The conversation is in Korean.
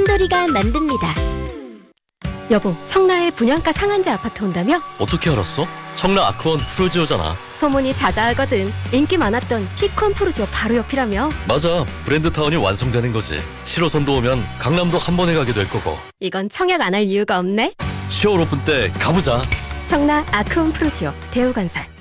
한돌이가 만듭니다. 여보, 청라에 분양가 상한제 아파트 온다며? 어떻게 알았어? 청라 아크원 프루지오잖아. 소문이 자자하거든. 인기 많았던 피콘 프루지오 바로 옆이라며? 맞아, 브랜드 타운이 완성되는 거지. 7호선도 오면 강남도 한 번에 가게 될 거고. 이건 청약 안 할 이유가 없네. 10월 오픈 때 가보자. 청라 아크온 프루지오 대우건설.